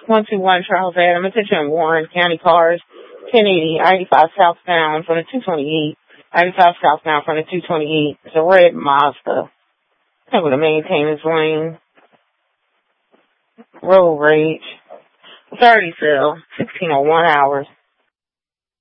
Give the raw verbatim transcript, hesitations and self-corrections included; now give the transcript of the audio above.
one two one Charles Avenue, attention Warren County cars, ten eighty, I eighty-five southbound from the two twenty-eight, I eighty-five southbound from the two twenty-eight. It's a red Mazda. Able to maintain its lane. Road rage. thirty cell, sixteen oh one hours.